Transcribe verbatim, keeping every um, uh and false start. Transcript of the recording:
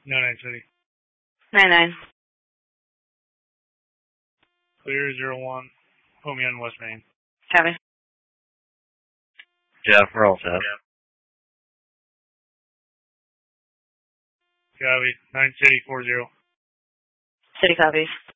No, nine City. nine nine. Clear zero one. Home in West Main. Copy. Jeff, we're all set. Copy. nine City four zero. City copies.